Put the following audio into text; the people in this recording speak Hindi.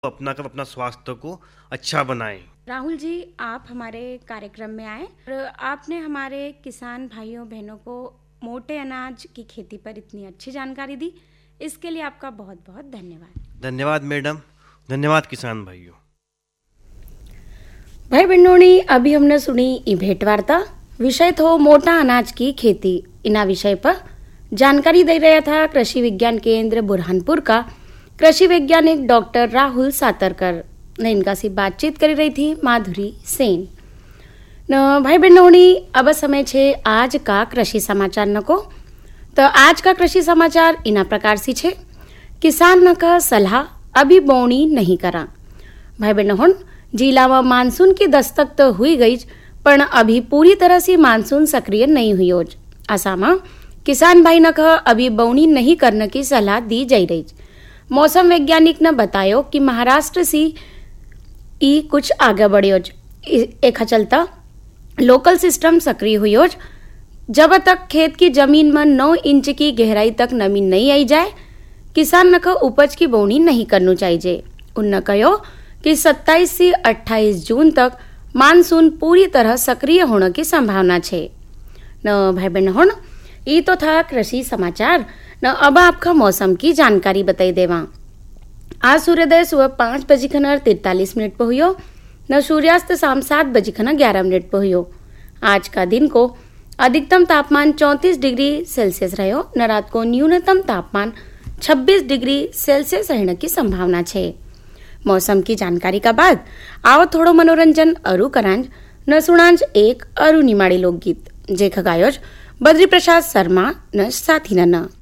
अपना कर अपना स्वास्थ्य को अच्छा बनाएं। राहुल जी, आप हमारे कार्यक्रम में आए और आपने हमारे किसान भाइयों बहनों को मोटे अनाज की खेती पर इतनी अच्छी जानकारी दी। इसके लिए आपका बहुत बहुत धन्यवाद। धन्यवाद मैडम, धन्यवाद किसान भाइयों। भाई बहनों, अभी हमने सुनी ई भेंट वार्ता। विषय थो मोटा अनाज की खेती। इना विषय पर जानकारी दे रहा था कृषि विज्ञान केंद्र बुरहानपुर का कृषि वैज्ञानिक डॉक्टर राहुल सातरकर ने। इनका से बातचीत कर रही थी माधुरी सेन न। भाई बहनों, अब समय छे आज का कृषि समाचार न को। तो आज का कृषि समाचार इना प्रकार से छे। किसान न का सलाह अभी बोवनी नहीं करा। भाई बहनों, जिला में मानसून की दस्तक तो हुई गई, पर अभी पूरी तरह से मानसून सक्रिय नहीं हुई। आसाम किसान भाई न का अभी बोवनी नहीं करने की सलाह दी जा रही। मौसम वैज्ञानिक ने बतायो कि महाराष्ट्र से ई कुछ आगे बढ़ियो। एक चलता लोकल सिस्टम सक्रिय हुई। जब तक खेत की जमीन में 9 इंच की गहराई तक नमी नहीं आई जाए, किसान को उपज की बोवनी नहीं करनी चाहिए। उन्होंने कहो कि 27 से 28 जून तक मानसून पूरी तरह सक्रिय होने की संभावना है। न भाई बहनों, ये तो था कृषि समाचार न। अब आपका मौसम की जानकारी बताई देवा। आज सूर्योदय सुबह 5:43 पर हुई न। सूर्यास्त शाम 7:11 पर हुई। आज का दिन को अधिकतम तापमान 34 डिग्री सेल्सियस रहो न। रात को न्यूनतम तापमान 26 डिग्री सेल्सियस रहने की संभावना है। मौसम की जानकारी का बाद आओ थोड़ो मनोरंजन अरु करांज न। सुनांज एक अरु निमाड़ी लोकगीत जे गायोज बद्री प्रसाद शर्मा न साथी न।